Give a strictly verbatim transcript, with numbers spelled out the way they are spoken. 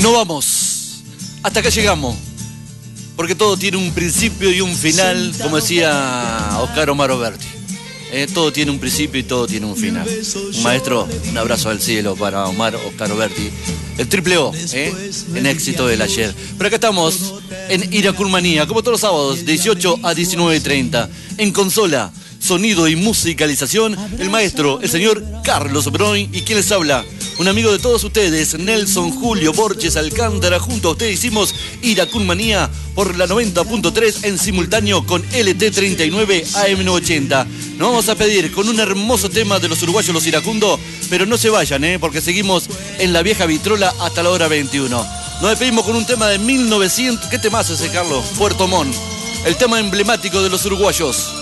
No vamos. Hasta acá llegamos. Porque todo tiene un principio y un final, como decía Oscar Omar Oberti. Eh, todo tiene un principio y todo tiene un final. Un maestro, un abrazo al cielo para Omar Oscar Oberti. El triple O, eh, en éxito del ayer. Pero acá estamos en Iraculmanía, como todos los sábados, dieciocho a diecinueve treinta. En consola, sonido y musicalización, el maestro, el señor Carlos Broin. ¿Y quién les habla? Un amigo de todos ustedes, Nelson Julio Borges Alcántara. Junto a ustedes hicimos Iraculmanía por la noventa punto tres en simultáneo con L T treinta y nueve A M novecientos ochenta. Nos vamos a pedir con un hermoso tema de los uruguayos Los Iracundos, pero no se vayan, ¿eh? Porque seguimos en la vieja vitrola hasta la hora veintiuno. Nos despedimos con un tema de mil novecientos... ¿Qué temazo ese, Carlos? Puerto Montt. El tema emblemático de los uruguayos.